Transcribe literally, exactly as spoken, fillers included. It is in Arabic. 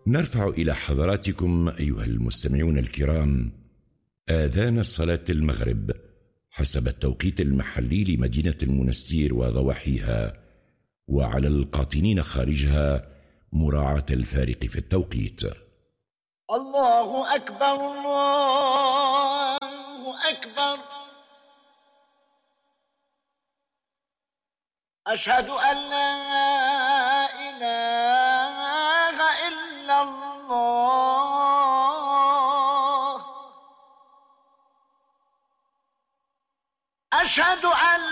نرفع إلى حضراتكم أيها المستمعون الكرام آذان صلاة المغرب حسب التوقيت المحلي لمدينة المنستير وضواحيها، وعلى القاطنين خارجها مراعاة الفارق في التوقيت. الله أكبر الله أكبر، أشهد أن لا إله إلا الله، أشهد أن